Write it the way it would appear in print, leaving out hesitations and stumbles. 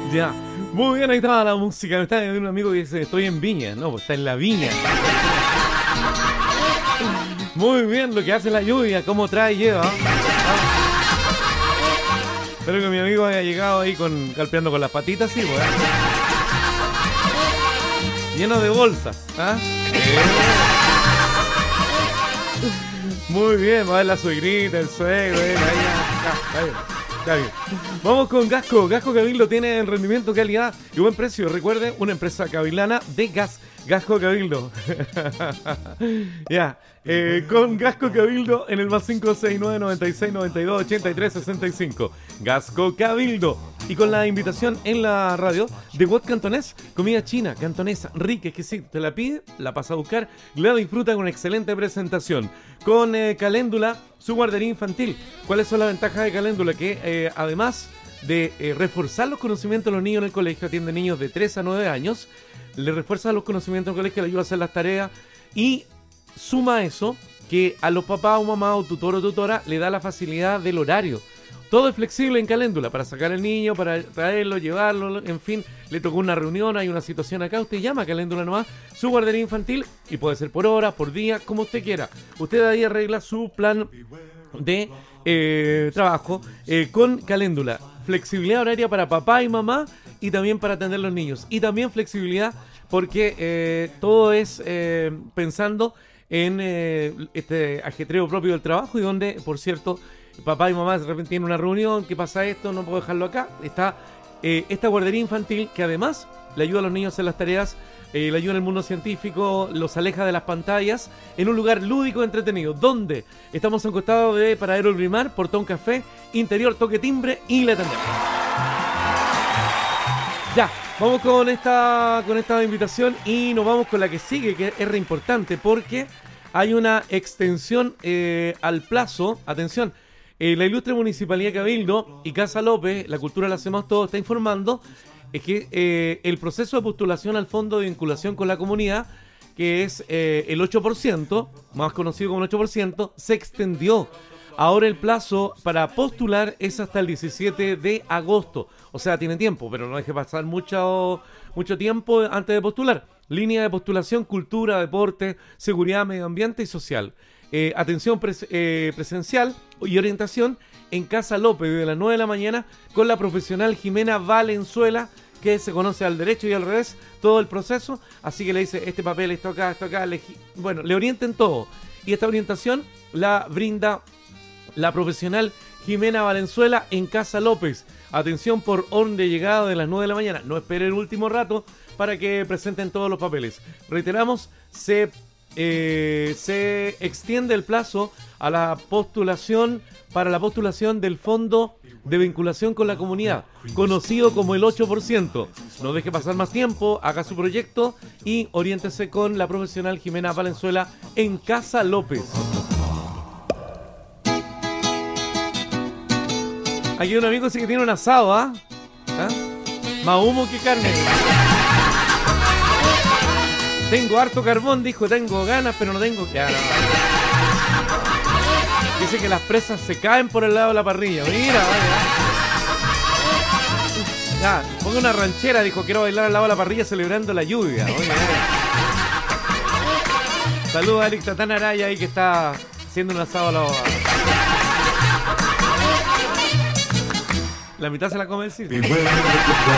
Ya. Muy bien, ahí estaba la música. Me está un amigo que dice, estoy en Viña. No, pues está en la viña. Muy bien, lo que hace la lluvia, cómo trae y lleva. Espero que mi amigo haya llegado ahí golpeando con las patitas, sí, pues. Lleno de bolsas, ¿ah? Muy bien, va a ver la suegrita, el suegro, ahí está bien. Está bien. Vamos con Gasco. Gasco Cabildo tiene el rendimiento, calidad y buen precio. Recuerde, una empresa cabilana de gas. Gasco Cabildo. Ya. Con Gasco Cabildo en el más 569-96-92-83-65. Gasco Cabildo. Y con la invitación en la radio de Wok Cantonés, comida china, cantonesa, rica, exquisita. Te la pide, la pasa a buscar y la disfruta con una excelente presentación. Con Caléndula, su guardería infantil. ¿Cuáles son las ventajas de Caléndula? Que además de reforzar los conocimientos de los niños en el colegio, atiende niños de 3 a 9 años, le refuerza los conocimientos en el colegio, le ayuda a hacer las tareas y suma a eso que a los papás o mamá o tutor o tutora le da la facilidad del horario. Todo es flexible en Caléndula, para sacar al niño, para traerlo, llevarlo, en fin, le tocó una reunión, hay una situación acá, usted llama a Caléndula nomás, su guardería infantil, y puede ser por hora, por día, como usted quiera. Usted ahí arregla su plan de trabajo con Caléndula. Flexibilidad horaria para papá y mamá, y también para atender a los niños. Y también flexibilidad porque todo es pensando en este ajetreo propio del trabajo, y donde, por cierto, papá y mamá de repente tienen una reunión, ¿qué pasa esto? No puedo dejarlo acá. Está esta guardería infantil que además le ayuda a los niños a hacer las tareas, le ayuda en el mundo científico, los aleja de las pantallas, en un lugar lúdico, entretenido, donde estamos encostados de Paradero Grimar, Portón Café, interior, toque timbre y le atendemos. Ya, vamos con esta invitación y nos vamos con la que sigue, que es re importante porque hay una extensión al plazo. Atención. La ilustre Municipalidad de Cabildo y Casa López, la cultura la hacemos todos, está informando que el proceso de postulación al Fondo de Vinculación con la Comunidad, que es el 8%, más conocido como el 8%, se extendió. Ahora el plazo para postular es hasta el 17 de agosto. O sea, tiene tiempo, pero no deje pasar mucho tiempo antes de postular. Línea de postulación, cultura, deporte, seguridad, medio ambiente y social. Atención presencial y orientación en Casa López de las 9 de la mañana con la profesional Jimena Valenzuela, que se conoce al derecho y al revés todo el proceso, así que le dice este papel, esto acá, bueno, le orienten todo, y esta orientación la brinda la profesional Jimena Valenzuela en Casa López. Atención por orden de llegada de las 9 de la mañana, no espere el último rato para que presenten todos los papeles. Reiteramos, se extiende el plazo a la postulación para la postulación del Fondo de Vinculación con la Comunidad, conocido como el 8%. No deje pasar más tiempo, haga su proyecto y oriéntese con la profesional Jimena Valenzuela en Casa López. Aquí hay un amigo que tiene un asado, ¿ah? Más humo que carne. Tengo harto carbón, dijo, tengo ganas, pero no tengo... Ya, no. Dice que las presas se caen por el lado de la parrilla. Mira, vaya. Ya, ponga una ranchera, dijo, quiero bailar al lado de la parrilla celebrando la lluvia. Oye, saludos a Alex Tatán Araya ahí que está haciendo un asado a la mitad se la come el sitio.